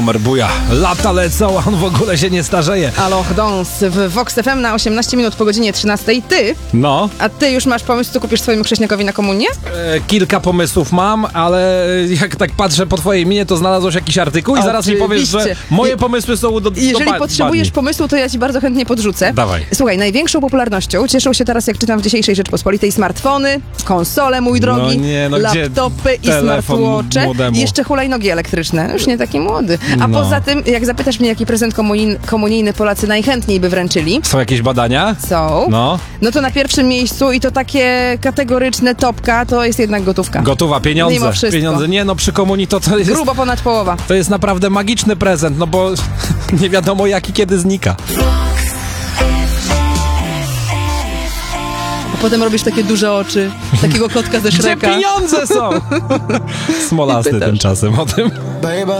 Numer buja. Lata lecą, a on w ogóle się nie starzeje. Alors Dance w Vox FM na 18 minut po godzinie 13. Ty? No. A ty już masz pomysł, co kupisz swojemu chrześniakowi na komunię? Kilka pomysłów mam, ale jak tak patrzę po twojej minie, to znalazłeś jakiś artykuł i zaraz mi powiesz, że Oczywiście. moje pomysły są do Jeżeli potrzebujesz pomysłu, to ja ci bardzo chętnie podrzucę. Dawaj. Słuchaj, największą popularnością cieszą się teraz, jak czytam w dzisiejszej Rzeczpospolitej, smartfony, konsole, mój drogi, laptopy i smartwatche i jeszcze hulajnogi elektryczne. Już nie taki młody. A poza tym, jak zapytasz mnie, jaki prezent komunijny Polacy najchętniej by wręczyli? Są jakieś badania? Są. No to na pierwszym miejscu i to takie kategoryczne topka, to jest jednak gotówka. Gotowa, pieniądze. Mimo wszystko. Pieniądze. Nie no, przy komunii to jest... Grubo ponad połowa. To jest naprawdę magiczny prezent, no bo nie wiadomo jaki kiedy znika. A potem robisz takie duże oczy, takiego kotka ze Gdzie Shreka. pieniądze są? Smolasty tymczasem o tym.